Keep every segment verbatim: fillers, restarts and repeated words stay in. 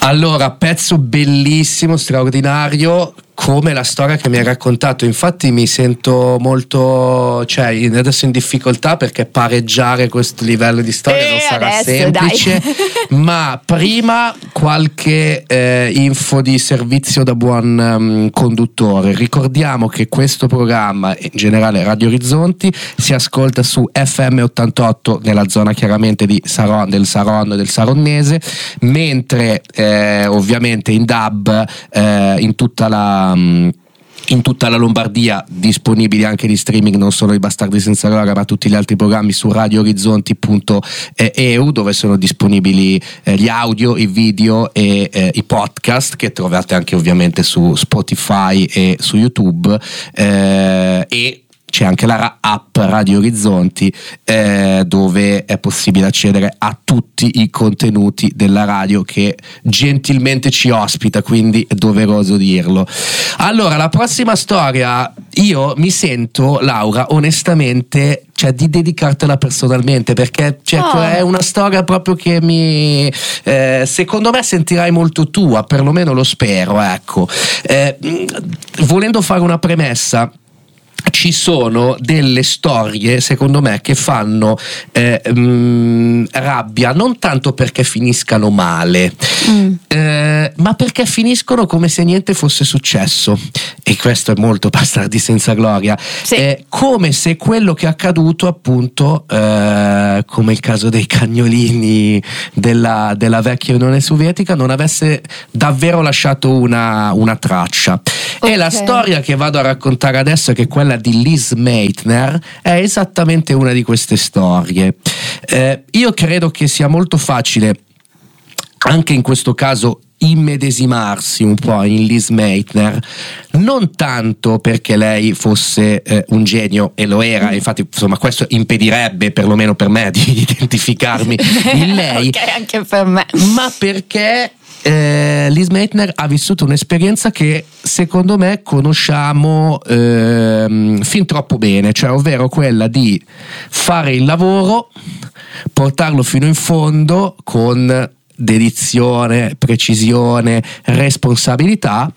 Allora, pezzo bellissimo, straordinario, come la storia che mi hai raccontato. Infatti mi sento molto, cioè adesso in difficoltà, perché pareggiare questo livello di storia eh, non sarà adesso, semplice. Ma prima qualche eh, info di servizio da buon um, conduttore. Ricordiamo che questo programma, in generale Radio Orizzonti, si ascolta su F M ottantotto nella zona chiaramente di Saron, del Saronno e del Saronnese, mentre eh, ovviamente in D A B eh, in tutta la in tutta la Lombardia, disponibili anche di streaming, non solo i Bastardi senza gloria ma tutti gli altri programmi su radio orizzonti punto e u, dove sono disponibili eh, gli audio, i video e eh, i podcast, che trovate anche ovviamente su Spotify e su YouTube, eh, e c'è anche la app Radio Orizzonti eh, dove è possibile accedere a tutti i contenuti della radio che gentilmente ci ospita, quindi è doveroso dirlo. Allora, la prossima storia, io mi sento, Laura, onestamente, cioè di dedicartela personalmente, perché cioè, oh. è una storia proprio che mi eh, secondo me sentirai molto tua, perlomeno lo spero, ecco. Eh, volendo fare una premessa, ci sono delle storie secondo me che fanno eh, mh, rabbia, non tanto perché finiscano male, mm. eh, ma perché finiscono come se niente fosse successo, e questo è molto Bastardi senza gloria. Sì. È come se quello che è accaduto, appunto, eh, come il caso dei cagnolini della, della vecchia Unione Sovietica, non avesse davvero lasciato una, una traccia. Okay. E la storia che vado a raccontare adesso, che è quella di Liz Meitner, è esattamente una di queste storie. Eh, io credo che sia molto facile anche in questo caso immedesimarsi un po' in Liz Meitner, non tanto perché lei fosse eh, un genio, e lo era, infatti insomma questo impedirebbe perlomeno per me di identificarmi in lei, ok, anche per me, ma perché Eh, Liz Meitner ha vissuto un'esperienza che secondo me conosciamo ehm, fin troppo bene, cioè ovvero quella di fare il lavoro, portarlo fino in fondo con dedizione, precisione, responsabilità,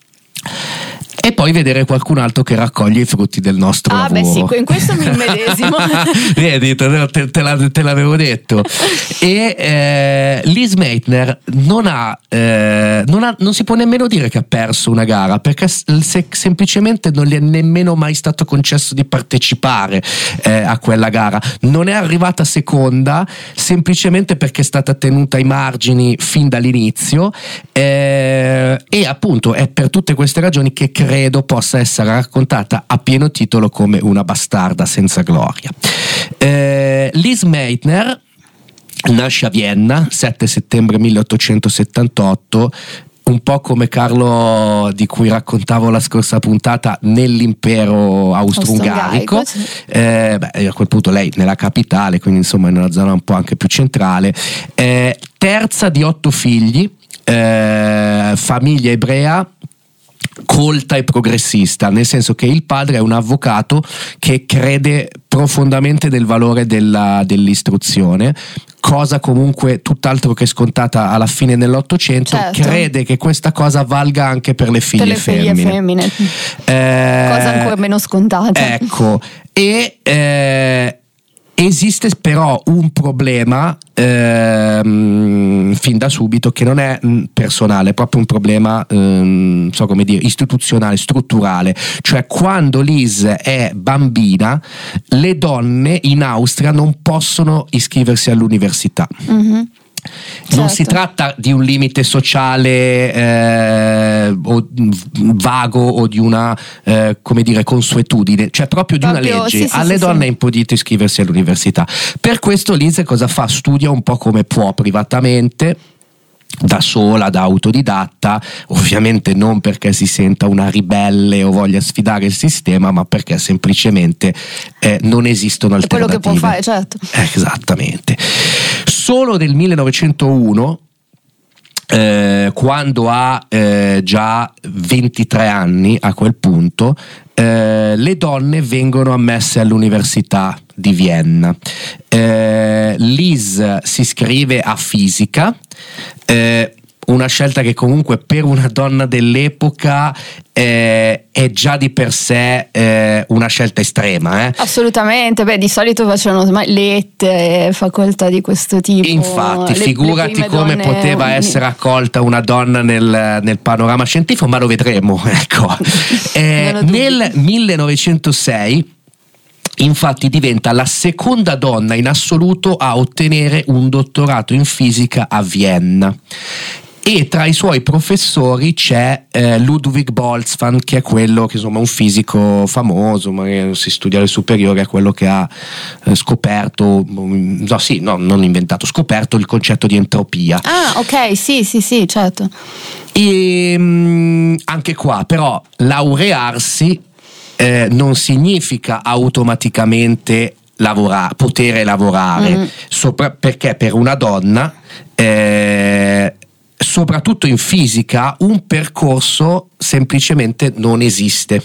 e poi vedere qualcun altro che raccoglie i frutti del nostro ah, lavoro. Ah beh sì, in questo mi immedesimo. Vedi, te, te, te, la, te l'avevo detto. E eh, Liz Meitner non ha, eh, non ha non si può nemmeno dire che ha perso una gara, perché se, semplicemente non gli è nemmeno mai stato concesso di partecipare eh, a quella gara. Non è arrivata seconda semplicemente perché è stata tenuta ai margini fin dall'inizio, eh, e appunto è per tutte queste ragioni che credo possa essere raccontata a pieno titolo come una bastarda senza gloria. Eh, Liz Meitner nasce a Vienna sette settembre milleottocentosettantotto, un po' come Carlo di cui raccontavo la scorsa puntata, nell'impero austro-ungarico. Austro-ungarico, sì. eh, beh, a quel punto lei nella capitale, quindi insomma in una zona un po' anche più centrale, eh, terza di otto figli, eh, famiglia ebrea, colta e progressista, nel senso che il padre è un avvocato che crede profondamente del valore della, dell'istruzione, cosa comunque tutt'altro che scontata alla fine dell'Ottocento. Certo. Crede che questa cosa valga anche per le figlie, per le figlie femmine, femmine. Eh, cosa ancora meno scontata. Ecco, e eh, esiste però un problema ehm, fin da subito, che non è mh, personale, è proprio un problema ehm, so come dire, istituzionale, strutturale. Cioè, quando Liz è bambina, le donne in Austria non possono iscriversi all'università. Mm-hmm. Non Certo. si tratta di un limite sociale eh, o vago o di una eh, come dire consuetudine, cioè proprio di proprio, una legge. sì, sì, alle sì, donne sì. è impedito iscriversi all'università. Per questo Liz cosa fa? Studia un po' come può privatamente, da sola, da autodidatta, ovviamente non perché si senta una ribelle o voglia sfidare il sistema, ma perché semplicemente eh, non esistono alternative. È quello che può fare, certo. Eh, esattamente. Solo nel millenovecentouno, eh, quando ha eh, già ventitré anni a quel punto, eh, le donne vengono ammesse all'Università di Vienna. Eh, Liz si iscrive a fisica, eh, una scelta che comunque per una donna dell'epoca eh, è già di per sé eh, una scelta estrema. Eh. Assolutamente, beh, di solito facevano lette, facoltà di questo tipo. Infatti, le, figurati le come donne... poteva essere accolta una donna nel, nel panorama scientifico, ma lo vedremo. Ecco. eh, nel millenovecentosei infatti diventa la seconda donna in assoluto a ottenere un dottorato in fisica a Vienna. E tra i suoi professori c'è eh, Ludwig Boltzmann, che è quello che insomma un fisico famoso, magari si studia alle superiori, è quello che ha eh, scoperto, no sì, no, non inventato, scoperto il concetto di entropia. Ah, ok, sì, sì, sì, certo. E mh, anche qua però laurearsi eh, non significa automaticamente lavorare, poter lavorare, mm. sopra, perché per una donna eh, soprattutto in fisica un percorso semplicemente non esiste.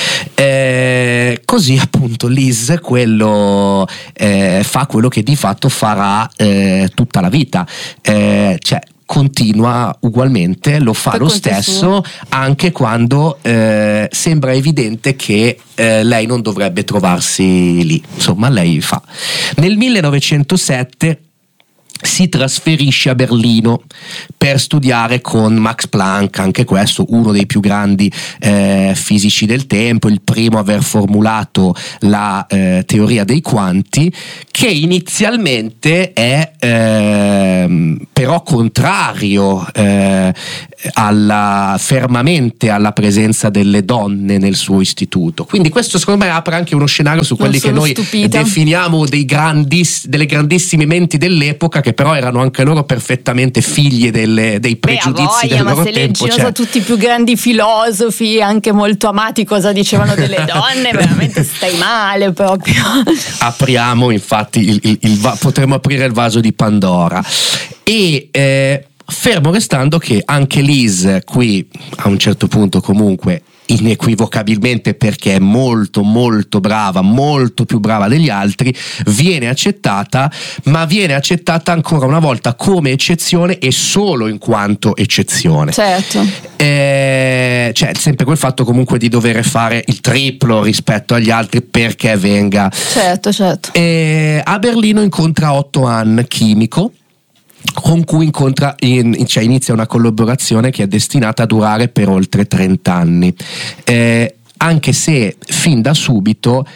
Eh, così appunto Liz quello eh, fa quello che di fatto farà eh, tutta la vita, eh, cioè continua ugualmente, lo fa per lo stesso suo. Anche quando eh, sembra evidente che eh, lei non dovrebbe trovarsi lì, insomma lei fa. Nel millenovecentosette si trasferisce a Berlino per studiare con Max Planck, anche questo uno dei più grandi eh, fisici del tempo, il primo a aver formulato la eh, teoria dei quanti, che inizialmente è eh, però contrario eh, alla, fermamente alla presenza delle donne nel suo istituto. Quindi questo secondo me apre anche uno scenario su quelli che noi stupita. definiamo dei grandis, delle grandissime menti dell'epoca, che però erano anche loro perfettamente figlie delle, dei pregiudizi Beh, voglia, del loro ma se tempo. Leggi, cioè... so, tutti i più grandi filosofi, anche molto amati, cosa dicevano delle donne, veramente stai male proprio. Apriamo infatti il, il, il, il, potremmo aprire il vaso di Pandora. E eh, fermo restando che anche Liz qui a un certo punto comunque inequivocabilmente, perché è molto molto brava, molto più brava degli altri, viene accettata, ma viene accettata ancora una volta come eccezione e solo in quanto eccezione. Certo. Eh, c'è sempre quel fatto comunque di dover fare il triplo rispetto agli altri perché venga. Certo, certo. Eh, a Berlino incontra Otto Hahn, chimico, con cui incontra, in, cioè inizia una collaborazione che è destinata a durare per oltre trenta anni, eh, anche se fin da subito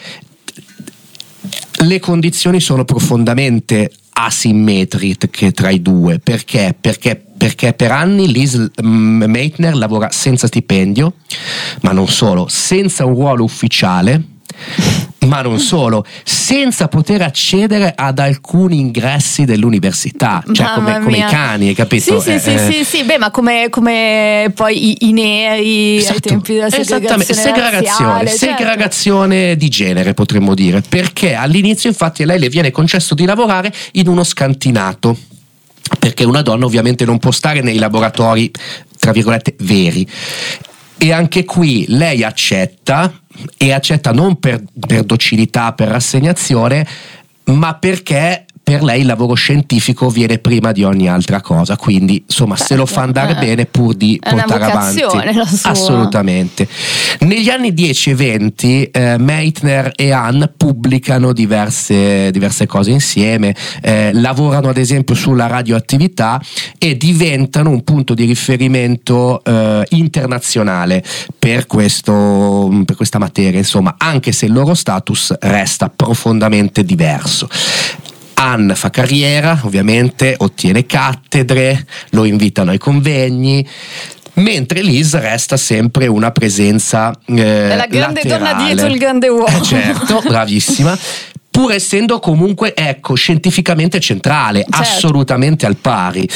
le condizioni sono profondamente asimmetriche tra i due. Perché? Perché perché per anni Liz Meitner lavora senza stipendio, ma non solo, senza un ruolo ufficiale, ma non solo, senza poter accedere ad alcuni ingressi dell'università, cioè come, come i cani, hai capito? Sì, sì, eh, sì, sì, sì, beh, ma come, come poi i, i neri esatto, ai tempi della segregazione segregazione, razziale, segregazione certo. di genere potremmo dire, perché all'inizio infatti a lei le viene concesso di lavorare in uno scantinato, perché una donna ovviamente non può stare nei laboratori tra virgolette veri. E anche qui lei accetta, e accetta non per, per docilità, per rassegnazione, ma perché per lei il lavoro scientifico viene prima di ogni altra cosa, quindi insomma Beh, se lo fa andare eh, bene pur di portare avanti la sua. Assolutamente. Negli anni dieci e venti eh, Meitner e Hahn pubblicano diverse, diverse cose insieme, eh, lavorano ad esempio sulla radioattività e diventano un punto di riferimento eh, internazionale per, questo, per questa materia, insomma, anche se il loro status resta profondamente diverso. Hahn fa carriera, ovviamente, ottiene cattedre, lo invitano ai convegni, mentre Liz resta sempre una presenza eh, è la grande laterale. Donna dietro il grande uomo. Eh, certo, bravissima. Pur essendo comunque, ecco, scientificamente centrale, certo. assolutamente al pari.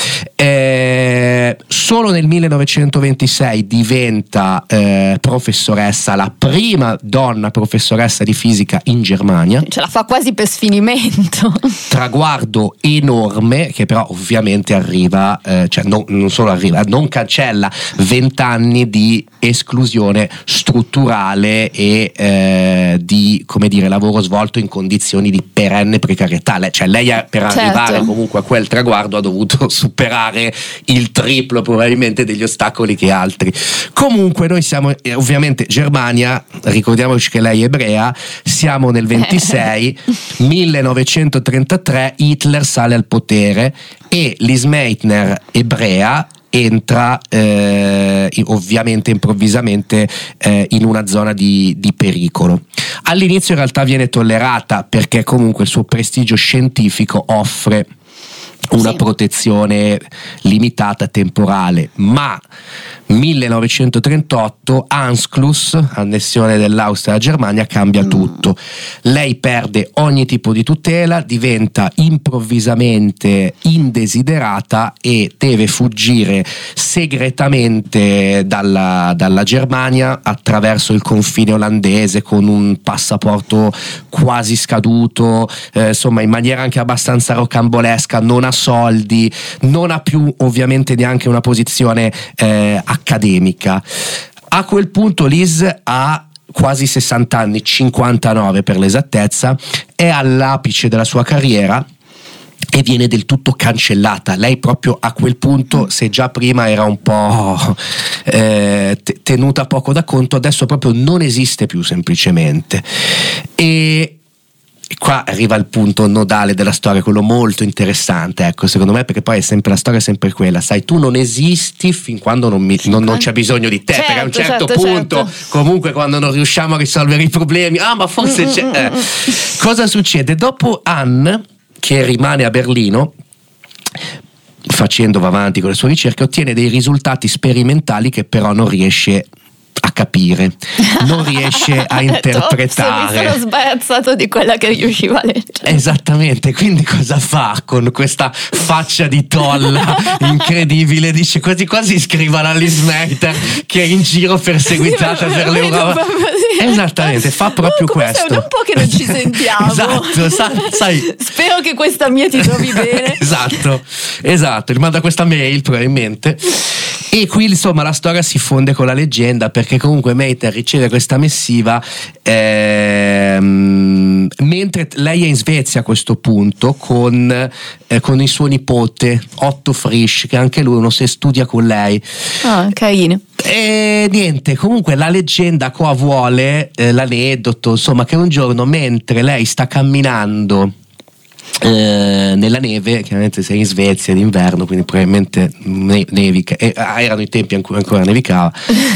Eh, solo nel millenovecentoventisei diventa eh, professoressa, la prima donna professoressa di fisica in Germania. Ce la fa quasi per sfinimento. Traguardo enorme che però ovviamente arriva, eh, cioè no, non solo arriva, non cancella vent'anni di esclusione strutturale e eh, di, come dire, lavoro svolto in condizioni condizioni di perenne precarietà, lei, cioè lei per certo. arrivare comunque a quel traguardo ha dovuto superare il triplo probabilmente degli ostacoli che altri. Comunque noi siamo eh, ovviamente Germania, ricordiamoci che lei è ebrea, siamo nel ventisei millenovecentotrentatré, Hitler sale al potere e Lise Meitner, ebrea, entra eh, ovviamente improvvisamente eh, in una zona di, di pericolo. All'inizio in realtà viene tollerata perché comunque il suo prestigio scientifico offre una sì. protezione limitata temporale, ma millenovecentotrentotto Anschluss, annessione dell'Austria alla Germania, cambia mm. tutto. Lei perde ogni tipo di tutela, diventa improvvisamente indesiderata e deve fuggire segretamente dalla, dalla Germania attraverso il confine olandese con un passaporto quasi scaduto, eh, insomma in maniera anche abbastanza rocambolesca, non ha soldi, non ha più ovviamente neanche una posizione eh, accademica. A quel punto Lise ha quasi sessanta anni, cinquantanove per l'esattezza, è all'apice della sua carriera e viene del tutto cancellata. Lei proprio a quel punto, se già prima era un po' eh, tenuta poco da conto, adesso proprio non esiste più semplicemente. E qua arriva il punto nodale della storia, quello molto interessante, ecco, secondo me, perché poi è sempre la storia è sempre quella, sai, tu non esisti fin quando non, mi, non, non c'è bisogno di te, certo, perché a un certo, certo punto certo. comunque quando non riusciamo a risolvere i problemi, ah ma forse c'è eh. Cosa succede? Dopo Anne, che rimane a Berlino facendo va avanti con le sue ricerche, ottiene dei risultati sperimentali che però non riesce a capire, non riesce a interpretare. Mi sono sbarazzato di quella che riusciva a leggere. Esattamente, quindi cosa fa con questa faccia di tolla incredibile? Dice quasi quasi scriva la Lise Meitner che è in giro perseguitata per l'Europa. Esattamente, fa proprio oh, questo. È un po' che non ci sentiamo. Esatto, sa, sai. Spero che questa mia ti trovi bene. Esatto, esatto, gli manda questa mail probabilmente. E qui insomma la storia si fonde con la leggenda, perché comunque Meitner riceve questa missiva ehm, mentre lei è in Svezia a questo punto con, eh, con il suo nipote Otto Frisch, che anche lui uno se studia con lei. Ah, carino. E niente, comunque la leggenda qua vuole eh, l'aneddoto, insomma, che un giorno mentre lei sta camminando Eh, nella neve, chiaramente sei in Svezia d'inverno, quindi probabilmente ne- nevica, eh, erano i tempi in cui ancora nevicava.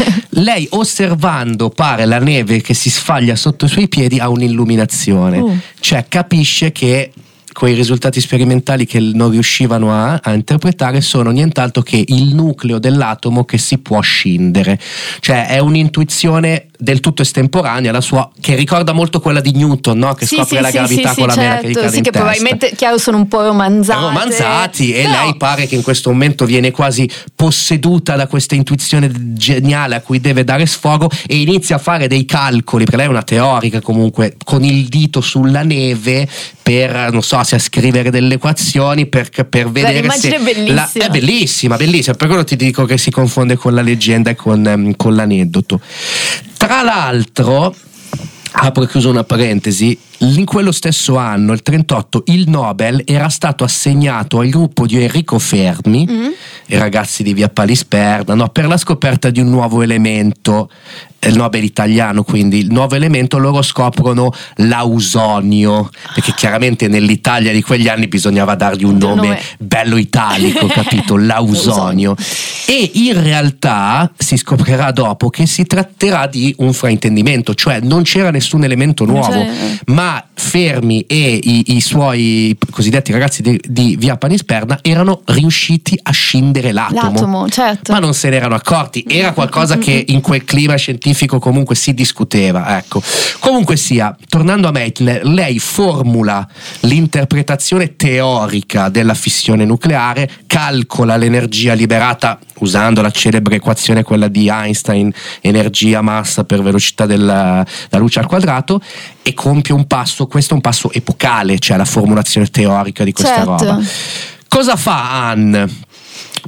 Lei, osservando, pare la neve che si sfaglia sotto i suoi piedi, ha un'illuminazione, uh. cioè capisce che quei risultati sperimentali che non riuscivano a, a interpretare sono nient'altro che il nucleo dell'atomo che si può scindere, cioè è un'intuizione del tutto estemporanea, la sua, che ricorda molto quella di Newton, no? Che sì, scopre sì, la gravità sì, con sì, la mela certo, che gli cade sì, in che testa. probabilmente, chiaro, sono un po' romanzate romanzati e no. lei pare che in questo momento viene quasi posseduta da questa intuizione geniale a cui deve dare sfogo e inizia a fare dei calcoli, perché lei è una teorica comunque, con il dito sulla neve per, non so, se a scrivere delle equazioni per, per vedere Beh, se è bellissima. La, è bellissima, bellissima, per quello ti dico che si confonde con la leggenda e con, con l'aneddoto. Tra l'altro, apro e chiuso una parentesi, in quello stesso anno, il trentotto, il Nobel era stato assegnato al gruppo di Enrico Fermi, mm. i ragazzi di via Palisperna, no, per la scoperta di un nuovo elemento, il Nobel italiano, quindi il nuovo elemento, loro scoprono l'ausonio, perché chiaramente nell'Italia di quegli anni bisognava dargli un nome, nome bello italico, capito? L'ausonio. E in realtà si scoprirà dopo che si tratterà di un fraintendimento, cioè non c'era nessun elemento nuovo, cioè, ma Fermi e i, i suoi cosiddetti ragazzi di, di via Palisperna erano riusciti a scindere l'atomo, l'atomo certo. ma non se ne erano accorti, era qualcosa che in quel clima scientifico comunque si discuteva, ecco. Comunque sia, tornando a Meitner, lei formula l'interpretazione teorica della fissione nucleare, calcola l'energia liberata usando la celebre equazione, quella di Einstein, energia massa per velocità della, della luce al quadrato, e compie un passo, questo è un passo epocale, cioè la formulazione teorica di questa certo. roba. Cosa fa Anne?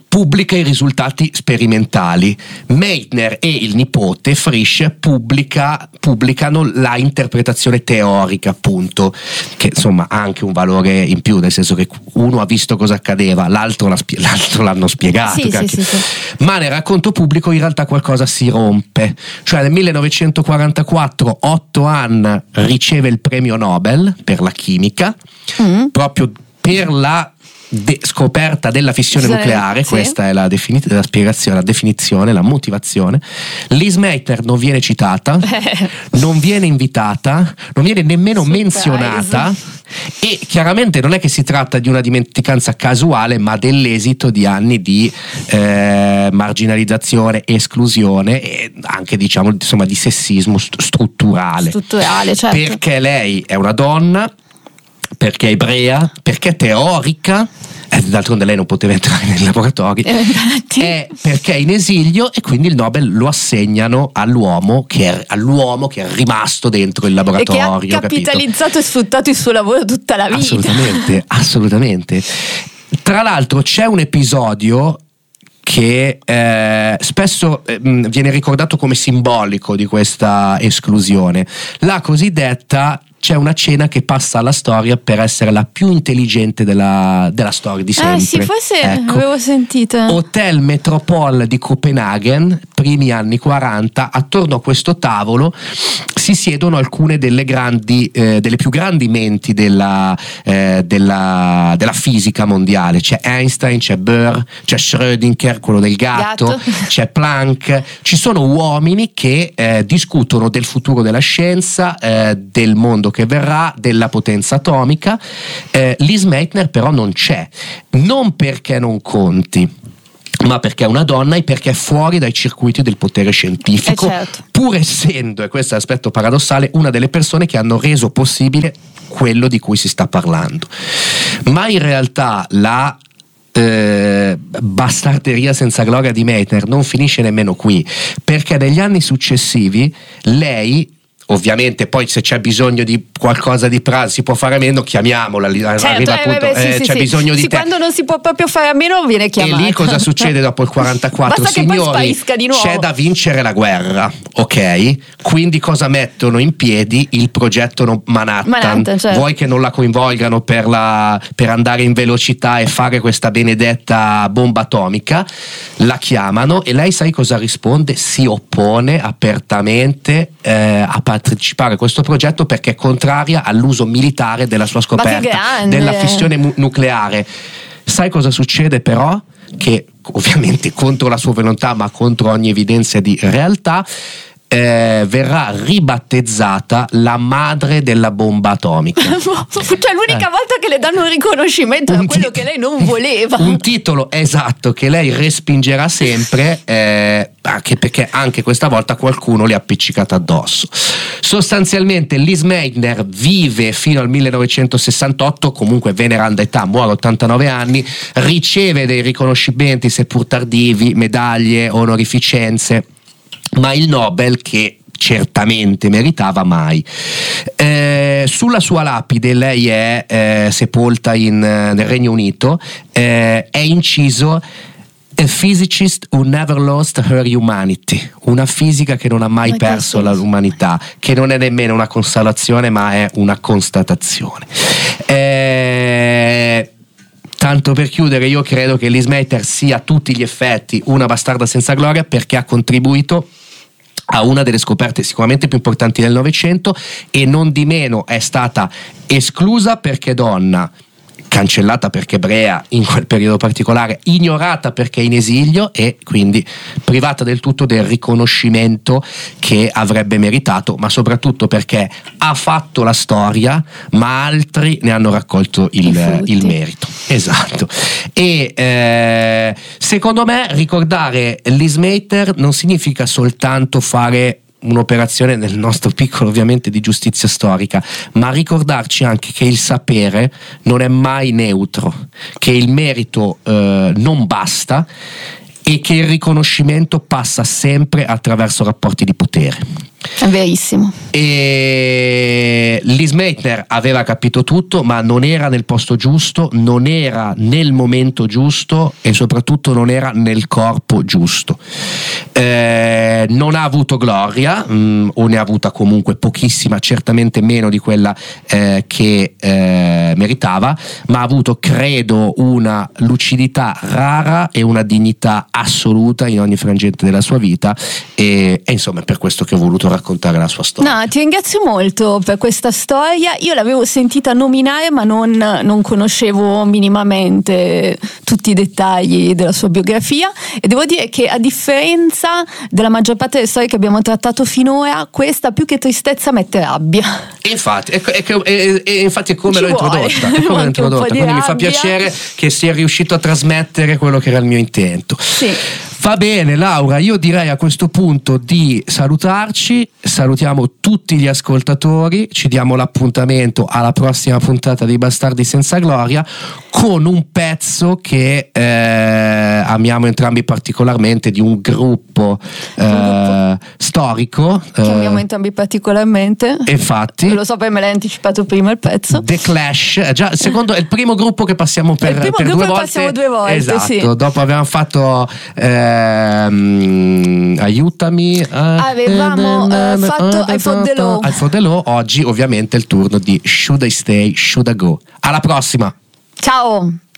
pubblica i risultati sperimentali. Meitner e il nipote Frisch pubblica, pubblicano la interpretazione teorica, appunto, che insomma ha anche un valore in più, nel senso che uno ha visto cosa accadeva, l'altro, l'ha spie- l'altro l'hanno spiegato. Sì, sì, sì, sì. Ma nel racconto pubblico in realtà qualcosa si rompe. Cioè nel millenovecentoquarantaquattro Otto Hahn riceve il premio Nobel per la chimica, mm. proprio per la De- scoperta della fissione sì, nucleare, sì. Questa è la, defini- la spiegazione, la definizione, la motivazione. Lise Meitner non viene citata, non viene invitata, non viene nemmeno Surprise. menzionata, e chiaramente non è che si tratta di una dimenticanza casuale, ma dell'esito di anni di eh, marginalizzazione, esclusione e anche, diciamo, insomma, di sessismo st- strutturale. Strutturale, certo. Perché lei è una donna, perché è ebrea, perché è teorica, eh, d'altronde lei non poteva entrare nei laboratori, eh, è perché è in esilio, e quindi il Nobel lo assegnano all'uomo che è, all'uomo che è rimasto dentro il laboratorio, e che ha capitalizzato capito? E sfruttato il suo lavoro tutta la vita. Assolutamente, assolutamente. Tra l'altro c'è un episodio che eh, spesso eh, viene ricordato come simbolico di questa esclusione, la cosiddetta c'è una cena che passa alla storia per essere la più intelligente della, della storia di sempre. Ah sì, forse ecco. Avevo sentito. Hotel Metropole di Copenaghen, primi anni quaranta, attorno a questo tavolo si siedono alcune delle grandi, eh, delle più grandi menti della, eh, della, della fisica mondiale. C'è Einstein, c'è Bohr, c'è Schrödinger, quello del gatto, gatto. C'è Planck. Ci sono uomini che eh, discutono del futuro della scienza, eh, del mondo che verrà, della potenza atomica. eh, Lise Meitner però non c'è, non perché non conti, ma perché è una donna e perché è fuori dai circuiti del potere scientifico, eh certo. pur essendo, e questo è l'aspetto paradossale, una delle persone che hanno reso possibile quello di cui si sta parlando. Ma in realtà la Eh, bastarderia senza gloria di Meitner non finisce nemmeno qui, perché negli anni successivi lei, ovviamente, poi se c'è bisogno di qualcosa di pra si può fare a meno, chiamiamola, certo, arriva appunto, eh, beh, sì, eh, sì, c'è sì. bisogno di sì, te. Quando non si può proprio fare a meno viene chiamata. E lì cosa succede dopo il quarantaquattro? Basta Signori, che poi sparisca di nuovo. C'è da vincere la guerra, ok? Quindi cosa mettono in piedi? Il progetto Manhattan, Manhattan, certo. Vuoi che non la coinvolgano per, la, per andare in velocità e fare questa benedetta bomba atomica? La chiamano e lei, sai cosa risponde? Si oppone apertamente eh, a partecipare a questo progetto perché è contraria all'uso militare della sua scoperta della fissione mu- nucleare. Sai cosa succede però? Che ovviamente contro la sua volontà, ma contro ogni evidenza di realtà, eh, verrà ribattezzata la madre della bomba atomica. Cioè l'unica eh. volta che le danno un riconoscimento un da quello tit- che lei non voleva. Un titolo esatto che lei respingerà sempre, eh, anche perché anche questa volta qualcuno le ha appiccicata addosso. Sostanzialmente Lise Meitner vive fino al millenovecentosessantotto, comunque veneranda età, muore a ottantanove anni, riceve dei riconoscimenti seppur tardivi, medaglie, onorificenze, ma il Nobel che certamente meritava mai. Eh, sulla sua lapide, lei è eh, sepolta in, nel Regno Unito, eh, è inciso "A physicist who never lost her humanity", una fisica che non ha mai ma perso l'umanità, che non è nemmeno una consolazione ma è una constatazione. Eh, Tanto per chiudere, io credo che Lise Meitner sia a tutti gli effetti una bastarda senza gloria, perché ha contribuito a una delle scoperte sicuramente più importanti del Novecento, e non di meno è stata esclusa perché donna, cancellata perché ebrea in quel periodo particolare, ignorata perché in esilio e quindi privata del tutto del riconoscimento che avrebbe meritato, ma soprattutto perché ha fatto la storia, ma altri ne hanno raccolto il, il merito. Esatto. E eh, secondo me ricordare Lise Meitner non significa soltanto fare un'operazione nel nostro piccolo ovviamente di giustizia storica, ma ricordarci anche che il sapere non è mai neutro, che il merito eh, non basta e che il riconoscimento passa sempre attraverso rapporti di potere. È verissimo. E Liz Meitner aveva capito tutto, ma non era nel posto giusto, non era nel momento giusto e soprattutto non era nel corpo giusto. Eh, non ha avuto gloria, mh, o ne ha avuta comunque pochissima, certamente meno di quella eh, che eh, meritava, ma ha avuto, credo, una lucidità rara e una dignità assoluta in ogni frangente della sua vita, e, e insomma è per questo che ho voluto raccontare la sua storia. No, ti ringrazio molto per questa storia. Io l'avevo sentita nominare, ma non, non conoscevo minimamente tutti i dettagli della sua biografia, e devo dire che, a differenza della maggior parte delle storie che abbiamo trattato finora, questa più che tristezza mette rabbia. Infatti, è, è, è, è, infatti è come Ci l'ho vuole. introdotta, è come l'ho introdotta. Quindi mi fa piacere che sia riuscito a trasmettere quello che era il mio intento. Sì. Va bene, Laura, io direi a questo punto di salutarci. Salutiamo tutti gli ascoltatori, ci diamo l'appuntamento alla prossima puntata dei Bastardi senza gloria, con un pezzo che eh, amiamo entrambi particolarmente, di un gruppo, eh, un gruppo storico che eh, amiamo entrambi particolarmente. Infatti, lo so, poi me l'hai anticipato prima il pezzo. The Clash, già secondo, è il primo gruppo che passiamo per, il primo per gruppo due volte. passiamo due volte, esatto, sì. Dopo avevamo fatto ehm, aiutami, eh, avevamo eh, fatto I Fought the Law. I Fought the Law. Oggi ovviamente è il turno di Should I Stay, Should I Go. Alla prossima. Ciao.